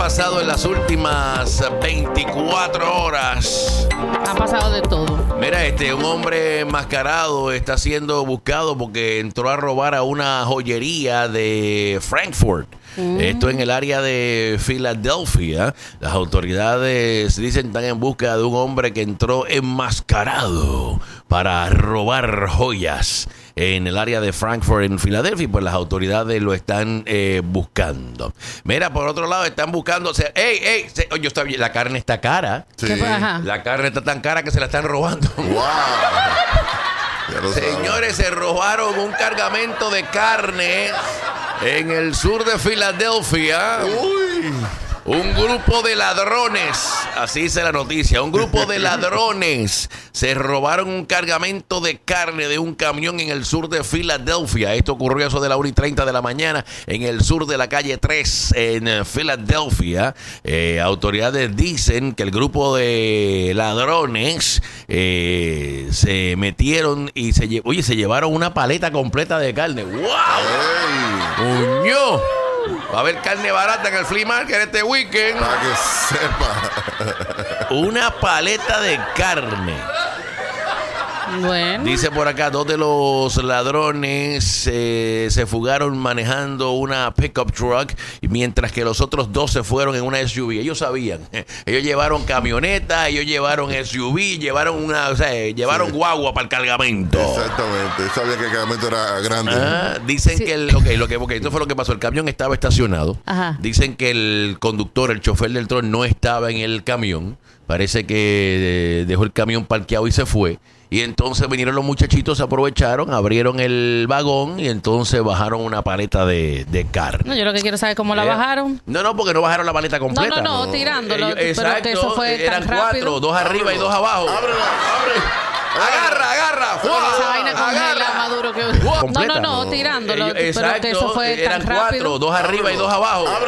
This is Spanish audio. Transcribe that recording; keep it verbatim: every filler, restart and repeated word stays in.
pasado en las últimas veinticuatro horas? Ha pasado de todo. Mira, este, un hombre enmascarado está siendo buscado porque entró a robar a una joyería de Frankfurt. Mm. Esto en el área de Filadelfia. Las autoridades dicen que están en busca de un hombre que entró enmascarado para robar joyas en el área de Frankfurt, en Filadelfia, pues las autoridades lo están eh, buscando. Mira, por otro lado, están buscando, o sea, ¡ey, ey! Se, oye, está bien, la carne está cara. Sí. La carne está tan cara que se la están robando. ¡Wow! Señores, se robaron un cargamento de carne en el sur de Filadelfia. ¡Uy! Un grupo de ladrones, así dice la noticia, un grupo de ladrones se robaron un cargamento de carne de un camión en el sur de Filadelfia. Esto ocurrió a eso de la una y treinta de la mañana en el sur de la calle tres en Filadelfia. Eh, autoridades dicen que el grupo de ladrones eh, se metieron y se, lle- oye, se llevaron una paleta completa de carne. ¡Wow! ¡Ey! ¡Muñoz! Va a haber carne barata en el flea market este weekend. Para que sepa. Una paleta de carne. Bueno. Dice por acá, dos de los ladrones eh, se fugaron manejando una pickup truck, mientras que los otros dos se fueron en una S U V. Ellos sabían. Ellos llevaron camioneta, ellos llevaron S U V, llevaron una, o sea, llevaron Sí. guagua para el cargamento. Exactamente. Sabía que el cargamento era grande. Ah, dicen Sí. que el, okay, lo que, okay, esto fue lo que pasó. El camión estaba estacionado. Ajá. Dicen que el conductor, el chofer del tron, no estaba en el camión. Parece que eh, dejó el camión parqueado y se fue. Y entonces vinieron los muchachitos, se aprovecharon, abrieron el vagón y entonces bajaron una paleta de, de carne. No, yo lo que quiero saber es cómo la Eh, bajaron. No, no, porque no bajaron la paleta completa. No, no, no, tirándolo. Ellos- pero exacto, que eso fue eran tan rápido. cuatro, dos arriba y dos abajo. ¡Ábrela! ¡Abre! Agarra, agarra, Esa ¡fua! vaina congela Agarra. Maduro que... ¡Fua! No, Completa. no, no, tirándolo. Ellos- pero que eso exacto, fue eran tan rápido. cuatro, dos arriba y dos abajo.